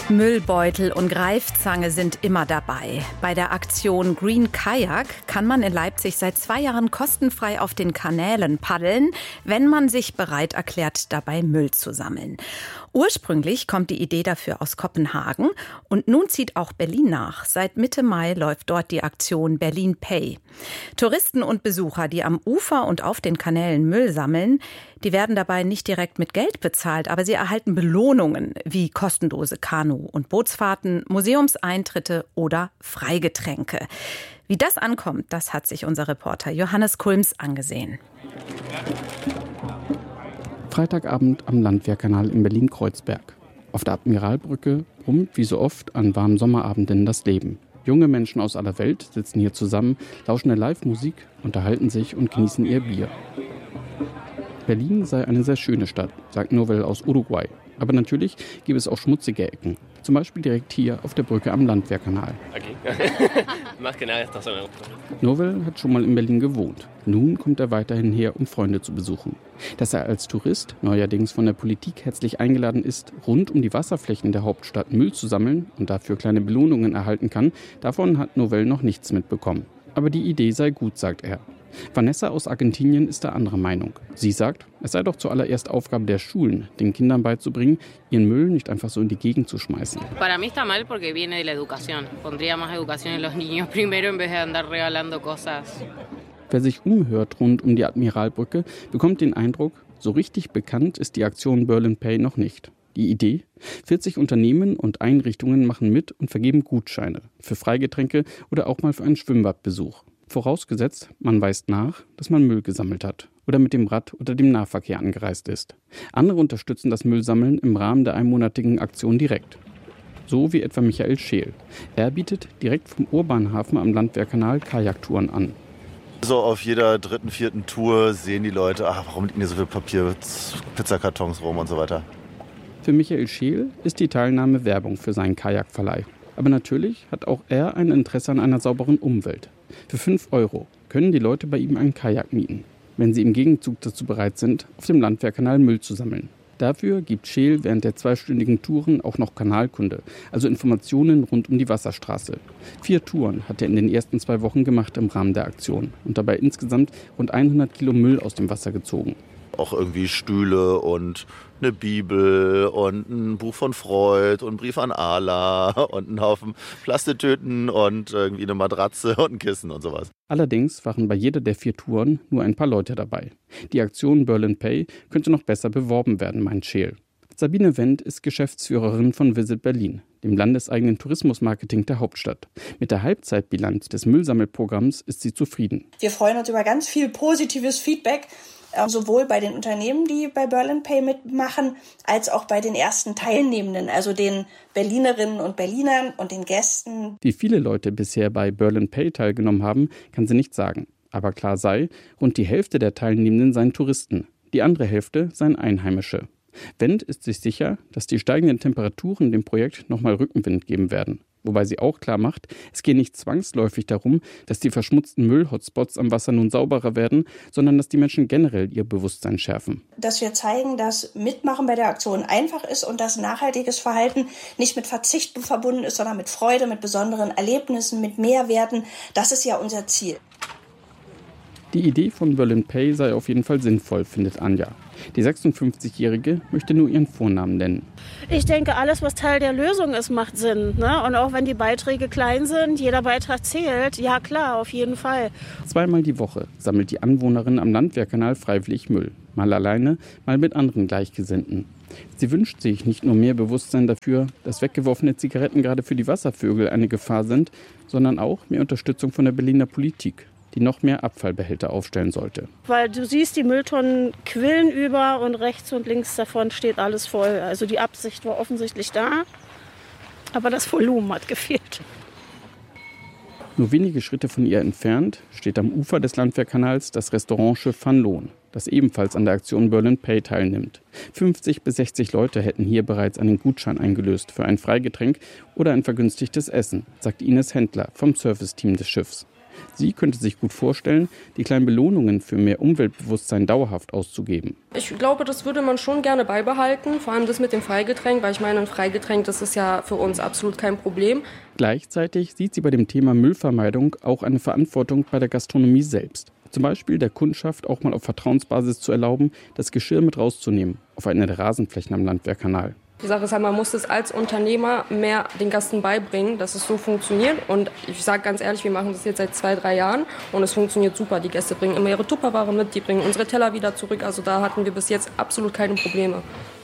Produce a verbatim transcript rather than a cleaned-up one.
Müllbeutel und Greifzange sind immer dabei. Bei der Aktion Green Kajak kann man in Leipzig seit zwei Jahren kostenfrei auf den Kanälen paddeln, wenn man sich bereit erklärt, dabei Müll zu sammeln. Ursprünglich kommt die Idee dafür aus Kopenhagen und nun zieht auch Berlin nach. Seit Mitte Mai läuft dort die Aktion Berlin Pay. Touristen und Besucher, die am Ufer und auf den Kanälen Müll sammeln, die werden dabei nicht direkt mit Geld bezahlt, aber sie erhalten Belohnungen wie kostenlose Kanu- und Bootsfahrten, Museumseintritte oder Freigetränke. Wie das ankommt, das hat sich unser Reporter Johannes Kulms angesehen. Freitagabend am Landwehrkanal in Berlin-Kreuzberg. Auf der Admiralbrücke brummt wie so oft an warmen Sommerabenden das Leben. Junge Menschen aus aller Welt sitzen hier zusammen, lauschen der Live-Musik, unterhalten sich und genießen ihr Bier. Berlin sei eine sehr schöne Stadt, sagt Novel aus Uruguay. Aber natürlich gibt es auch schmutzige Ecken. Zum Beispiel direkt hier auf der Brücke am Landwehrkanal. Novel hat schon mal in Berlin gewohnt. Nun kommt er weiterhin her, um Freunde zu besuchen. Dass er als Tourist, neuerdings von der Politik herzlich eingeladen ist, rund um die Wasserflächen der Hauptstadt Müll zu sammeln und dafür kleine Belohnungen erhalten kann, davon hat Novel noch nichts mitbekommen. Aber die Idee sei gut, sagt er. Vanessa aus Argentinien ist der anderer Meinung. Sie sagt, es sei doch zuallererst Aufgabe der Schulen, den Kindern beizubringen, ihren Müll nicht einfach so in die Gegend zu schmeißen. Para mí está mal porque viene de la educación. Pondría más educación en los niños primero en vez de andar regalando cosas. Wer sich umhört rund um die Admiralbrücke, bekommt den Eindruck, so richtig bekannt ist die Aktion Berlin Pay noch nicht. Die Idee? vierzig Unternehmen und Einrichtungen machen mit und vergeben Gutscheine für Freigetränke oder auch mal für einen Schwimmbadbesuch. Vorausgesetzt, man weist nach, dass man Müll gesammelt hat oder mit dem Rad oder dem Nahverkehr angereist ist. Andere unterstützen das Müllsammeln im Rahmen der einmonatigen Aktion direkt. So wie etwa Michael Scheel. Er bietet direkt vom Urbanhafen am Landwehrkanal Kajaktouren an. So auf jeder dritten, vierten Tour sehen die Leute, ach, warum liegen hier so viel Papier, Pizzakartons rum und so weiter. Für Michael Scheel ist die Teilnahme Werbung für seinen Kajakverleih. Aber natürlich hat auch er ein Interesse an einer sauberen Umwelt. Für fünf Euro können die Leute bei ihm einen Kajak mieten, wenn sie im Gegenzug dazu bereit sind, auf dem Landwehrkanal Müll zu sammeln. Dafür gibt Scheel während der zweistündigen Touren auch noch Kanalkunde, also Informationen rund um die Wasserstraße. Vier Touren hat er in den ersten zwei Wochen gemacht im Rahmen der Aktion und dabei insgesamt rund hundert Kilo Müll aus dem Wasser gezogen. Auch irgendwie Stühle und eine Bibel und ein Buch von Freud und ein Brief an Allah und einen Haufen Plastetüten und irgendwie eine Matratze und ein Kissen und sowas. Allerdings waren bei jeder der vier Touren nur ein paar Leute dabei. Die Aktion Berlin Pay könnte noch besser beworben werden, meint Scheel. Sabine Wendt ist Geschäftsführerin von Visit Berlin, dem landeseigenen Tourismusmarketing der Hauptstadt. Mit der Halbzeitbilanz des Müllsammelprogramms ist sie zufrieden. Wir freuen uns über ganz viel positives Feedback, sowohl bei den Unternehmen, die bei Berlin Pay mitmachen, als auch bei den ersten Teilnehmenden, also den Berlinerinnen und Berlinern und den Gästen. Wie viele Leute bisher bei Berlin Pay teilgenommen haben, kann sie nicht sagen. Aber klar sei, rund die Hälfte der Teilnehmenden seien Touristen, die andere Hälfte seien Einheimische. Wendt ist sich sicher, dass die steigenden Temperaturen dem Projekt nochmal Rückenwind geben werden. Wobei sie auch klar macht, es gehe nicht zwangsläufig darum, dass die verschmutzten Müll-Hotspots am Wasser nun sauberer werden, sondern dass die Menschen generell ihr Bewusstsein schärfen. Dass wir zeigen, dass Mitmachen bei der Aktion einfach ist und dass nachhaltiges Verhalten nicht mit Verzicht verbunden ist, sondern mit Freude, mit besonderen Erlebnissen, mit Mehrwerten. Das ist ja unser Ziel. Die Idee von Berlin Pay sei auf jeden Fall sinnvoll, findet Anja. Die sechsundfünfzigjährige möchte nur ihren Vornamen nennen. Ich denke, alles, was Teil der Lösung ist, macht Sinn. Ne? Und auch wenn die Beiträge klein sind, jeder Beitrag zählt. Ja klar, auf jeden Fall. Zweimal die Woche sammelt die Anwohnerin am Landwehrkanal freiwillig Müll. Mal alleine, mal mit anderen Gleichgesinnten. Sie wünscht sich nicht nur mehr Bewusstsein dafür, dass weggeworfene Zigaretten gerade für die Wasservögel eine Gefahr sind, sondern auch mehr Unterstützung von der Berliner Politik, die noch mehr Abfallbehälter aufstellen sollte. Weil du siehst, die Mülltonnen quillen über und rechts und links davon steht alles voll. Also die Absicht war offensichtlich da, aber das Volumen hat gefehlt. Nur wenige Schritte von ihr entfernt steht am Ufer des Landwehrkanals das Restaurant Schiff Van Loon, das ebenfalls an der Aktion Berlin Pay teilnimmt. fünfzig bis sechzig Leute hätten hier bereits einen Gutschein eingelöst für ein Freigetränk oder ein vergünstigtes Essen, sagt Ines Händler vom Serviceteam des Schiffs. Sie könnte sich gut vorstellen, die kleinen Belohnungen für mehr Umweltbewusstsein dauerhaft auszugeben. Ich glaube, das würde man schon gerne beibehalten, vor allem das mit dem Freigetränk, weil ich meine, ein Freigetränk, das ist ja für uns absolut kein Problem. Gleichzeitig sieht sie bei dem Thema Müllvermeidung auch eine Verantwortung bei der Gastronomie selbst. Zum Beispiel der Kundschaft auch mal auf Vertrauensbasis zu erlauben, das Geschirr mit rauszunehmen auf eine der Rasenflächen am Landwehrkanal. Die Sache ist halt, man muss es als Unternehmer mehr den Gästen beibringen, dass es so funktioniert. Und ich sage ganz ehrlich, wir machen das jetzt seit zwei, drei Jahren und es funktioniert super. Die Gäste bringen immer ihre Tupperware mit, die bringen unsere Teller wieder zurück. Also da hatten wir bis jetzt absolut keine Probleme.